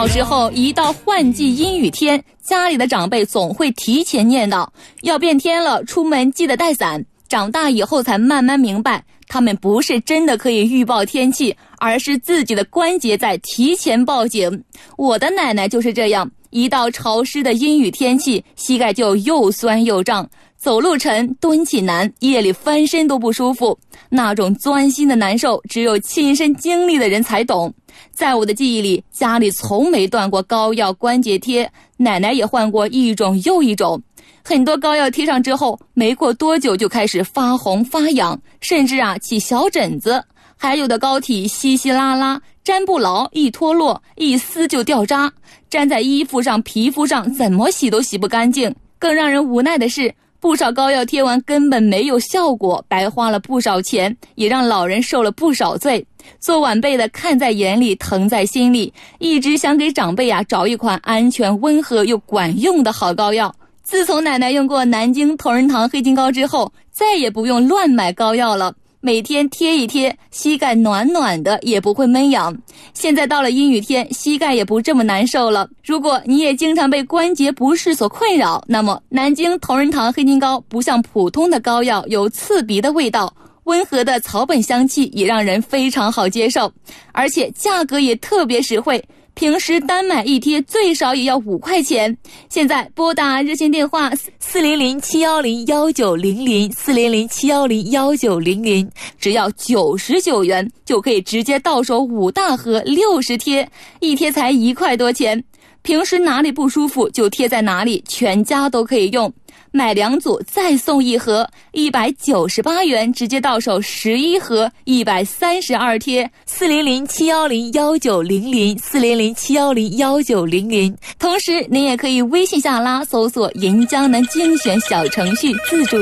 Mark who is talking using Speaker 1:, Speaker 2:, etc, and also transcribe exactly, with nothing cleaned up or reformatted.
Speaker 1: 小时候一到换季阴雨天，家里的长辈总会提前念叨要变天了，出门记得带伞。长大以后才慢慢明白，他们不是真的可以预报天气，而是自己的关节在提前报警。我的奶奶就是这样，一到潮湿的阴雨天气，膝盖就又酸又胀，走路沉，蹲起难，夜里翻身都不舒服，那种钻心的难受，只有亲身经历的人才懂。在我的记忆里，家里从没断过膏药关节贴，奶奶也换过一种又一种。很多膏药贴上之后，没过多久就开始发红发痒，甚至啊起小疹子。还有的膏体稀稀拉拉，粘不牢，一脱落一撕就掉渣，粘在衣服上皮肤上，怎么洗都洗不干净。更让人无奈的是，不少膏药贴完根本没有效果，白花了不少钱，也让老人受了不少罪。做晚辈的看在眼里，疼在心里，一直想给长辈啊找一款安全温和又管用的好膏药。自从奶奶用过南京同仁堂黑金膏之后，再也不用乱买膏药了，每天贴一贴，膝盖暖暖的，也不会闷痒。现在到了阴雨天，膝盖也不这么难受了。如果你也经常被关节不适所困扰，那么南京同仁堂黑金膏不像普通的膏药有刺鼻的味道，温和的草本香气也让人非常好接受，而且价格也特别实惠，平时单买一贴最少也要五块钱。现在拨打热线电话四零零七幺零幺九零零四零零七幺零幺九零零，只要九十九元就可以直接到手五大盒六十贴，一贴才一块多钱。平时哪里不舒服就贴在哪里，全家都可以用。买两组再送一盒，一百九十八元直接到手十一盒，一百三十二贴。四零零七幺零幺九零零四零零七幺零幺九零零。同时，您也可以微信下拉搜索“银江南精选”小程序自助。